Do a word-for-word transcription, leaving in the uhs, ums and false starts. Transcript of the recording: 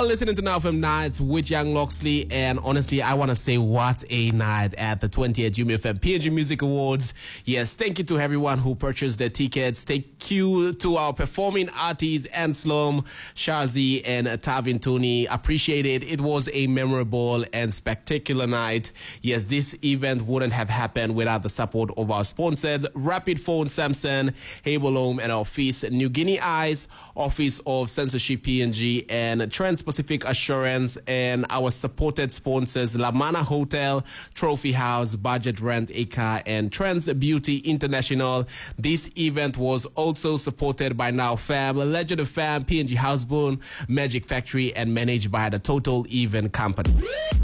are listening to Now F M Nights with Young Loxley, and honestly, I want to say what a night at the twentieth Jumia F M P N G Music Awards. Yes, thank you to everyone who purchased their tickets. Thank you to our performing artists, Anslom, Shazi, and Tavin Tuni. Appreciate it. It was a memorable and spectacular night. Yes, this event wouldn't have happened without the support of our sponsors, Rapid Phone Samsung, Habolome, and Office New Guinea Eyes, Office of Censorship P N G, and Trans-Pacific Assurance, and our supported sponsors, Lamana Hotel, Trophy House, Budget Rent Ika, and Trans Beauty International. This event was also supported by Now Fam, Legend of Fam, P N G Houseboon, Magic Factory, and managed by the Total Event Company.